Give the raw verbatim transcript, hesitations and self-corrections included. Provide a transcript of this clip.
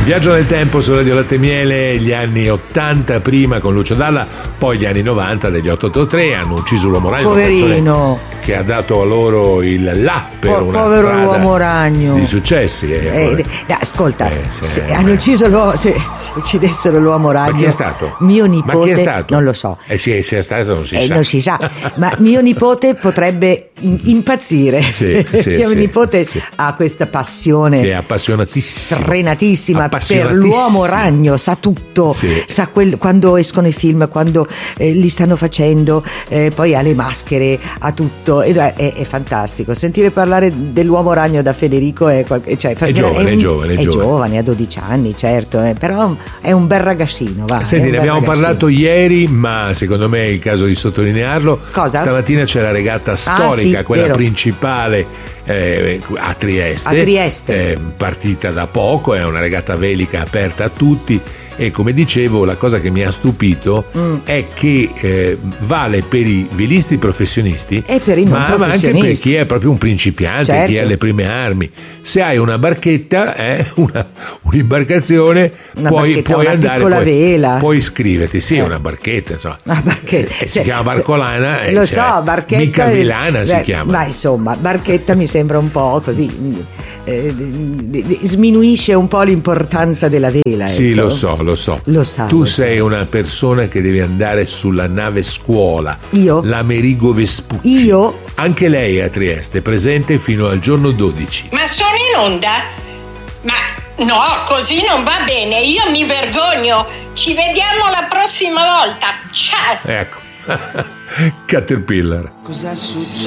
Viaggio nel tempo su Radio Latte e Miele, gli anni ottanta prima con Lucio Dalla, poi gli anni novanta degli otto otto tre hanno ucciso l'uomo ragno. Poverino. Che ha dato a loro il là per Po- una povero strada uomo ragno di successi. Eh, eh, eh, ascolta, eh, se, se eh, hanno ucciso l'uomo, se, se uccidessero l'uomo ragno. Ma chi è stato? Mio nipote. Ma chi è stato? Non lo so. Eh sì, se è stato non si Eh, sa. non si sa, ma mio nipote potrebbe impazzire. Sì, sì, mio sì, nipote sì. ha questa passione Sì, è appassionatissimo. srenatissima per Appassionatissimo. l'uomo ragno, sa tutto, Sì. sa quel, quando escono i film, quando eh, li stanno facendo, eh, poi ha le maschere, ha tutto, ed è, è, è fantastico. Sentire parlare dell'uomo ragno da Federico è, qualche, cioè, È giovane, un- è giovane, è è giovane. giovane, ha dodici anni, certo, eh, però è un bel ragazzino. Va, è Senti, un ne bel abbiamo ragazzino. parlato ieri, ma secondo me è il caso di sottolinearlo. Cosa? Stamattina c'è la regata storica, sì, quella vero. principale eh, a Trieste. A Trieste. eh, partita da poco, è una regata velica aperta a tutti. E come dicevo, la cosa che mi ha stupito Mm. è che eh, vale per i velisti professionisti E per i non ma, ma anche per professionisti. chi è proprio un principiante, Certo. chi ha le prime armi. Se hai una barchetta, eh, una, un'imbarcazione, Una puoi, barchetta, puoi una andare, piccola puoi, vela. puoi iscriverti. Sì, Eh. una barchetta, insomma. Ah, barchetta. Eh, si Cioè, chiama barcolana, se- eh, lo cioè, so, barchetta mica è- vilana si beh, chiama. ma insomma, barchetta mi sembra un po' così, eh, d- d- sminuisce un po' l'importanza della vela. Sì, ecco. lo so, lo so. Lo sa, Tu lo sei una persona che deve andare sulla nave scuola. Io? L'Amerigo Vespucci. Io? Anche lei a Trieste, presente fino al giorno dodici. Ma sono in onda? Ma no, così non va bene, io mi vergogno. Ci vediamo la prossima volta. Ciao! Ecco. Caterpillar. Cos'è successo?